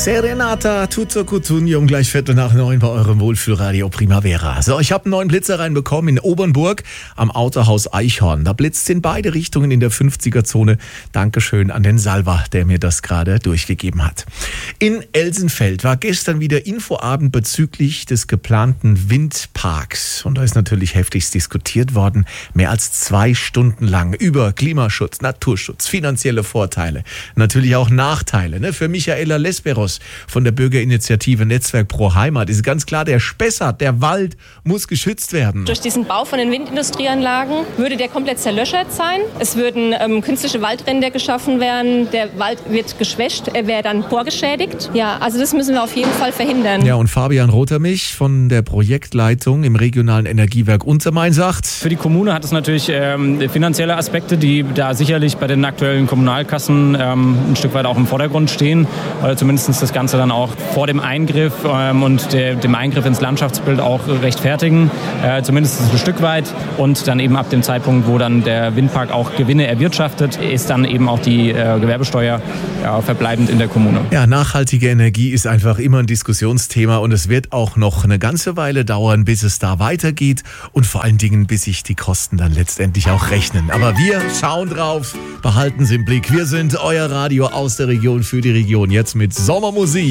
Serenata tutto cutugno, gleich 8:45 bei eurem Wohlfühlradio Primavera. So, ich habe einen neuen Blitzer reinbekommen in Obernburg am Autohaus Eichhorn. Da blitzt in beide Richtungen in der 50er-Zone. Dankeschön an den Salva, der mir das gerade durchgegeben hat. In Elsenfeld war gestern wieder Infoabend bezüglich des geplanten Windparks. Und da ist natürlich heftigst diskutiert worden, mehr als 2 Stunden lang über Klimaschutz, Naturschutz, finanzielle Vorteile, natürlich auch Nachteile. Ne? Für Michaela Lesperos von der Bürgerinitiative Netzwerk Pro Heimat ist ganz klar, der Spessart, der Wald muss geschützt werden. Durch diesen Bau von den Windindustrieanlagen würde der komplett zerlöschert sein. Es würden künstliche Waldränder geschaffen werden. Der Wald wird geschwächt, er wäre dann vorgeschädigt. Ja, also das müssen wir auf jeden Fall verhindern. Ja, und Fabian Rotermich von der Projektleitung im regionalen Energiewerk Untermain sagt: Für die Kommune hat es natürlich finanzielle Aspekte, die da sicherlich bei den aktuellen Kommunalkassen ein Stück weit auch im Vordergrund stehen. Oder zumindest das Ganze dann auch vor dem Eingriff und dem Eingriff ins Landschaftsbild auch rechtfertigen. Zumindest ein Stück weit. Und dann eben ab dem Zeitpunkt, wo dann der Windpark auch Gewinne erwirtschaftet, ist dann eben auch die Gewerbesteuer verbleibend in der Kommune. Ja, nachhaltige Energie ist einfach immer ein Diskussionsthema und es wird auch noch eine ganze Weile dauern, bis es da weitergeht und vor allen Dingen, bis sich die Kosten dann letztendlich auch rechnen. Aber wir schauen drauf, behalten Sie im Blick. Wir sind euer Radio aus der Region für die Region, jetzt mit Sommermusik.